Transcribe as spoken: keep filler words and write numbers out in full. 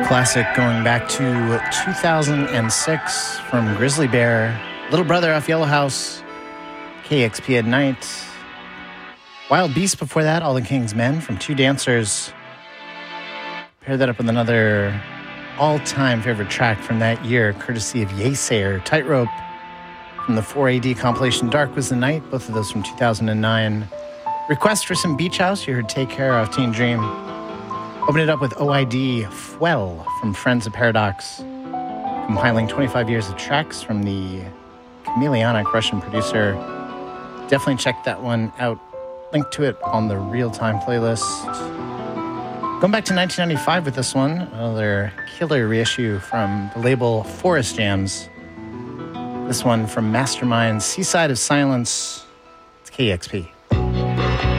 Classic going back to two thousand six from Grizzly Bear, Little Brother off Yellow House, K X P at night. Wild Beast before that, All the King's Men from Two Dancers. Pair that up with another all-time favorite track from that year, courtesy of Yesayer, Tightrope, from the four A D compilation Dark Was the Night, both of those from two thousand nine. Request for some Beach House, you heard Take Care of Teen Dream. Open it up with O I D, Fuel, from Friends of Paradox, compiling twenty-five years of tracks from the chameleonic Russian producer. Definitely check that one out. Link to it on the real-time playlist. Going back to nineteen ninety-five with this one, another killer reissue from the label Forest Jams. This one from Mastermind's Seaside of Silence. It's K X P.